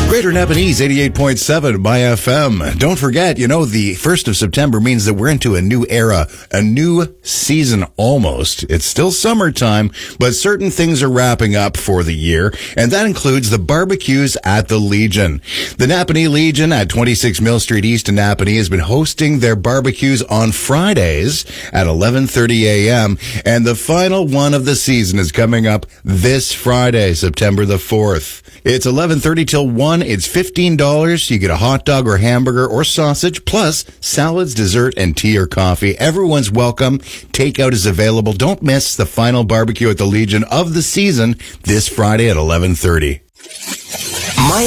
Greater Napanese 88.7 by FM. Don't forget, the 1st of September means that we're into a new era, a new season almost. It's still summertime, but certain things are wrapping up for the year, and that includes the barbecues at the Legion. The Napanee Legion at 26 Mill Street East in Napanee has been hosting their barbecues on Fridays at 11:30 a.m., and the final one of the season is coming up this Friday, September the 4th. It's 11:30 till 1. It's $15. You get a hot dog or hamburger or sausage, plus salads, dessert, and tea or coffee. Everyone's welcome. Takeout is available. Don't miss the final barbecue at the Legion of the season this Friday at 11:30.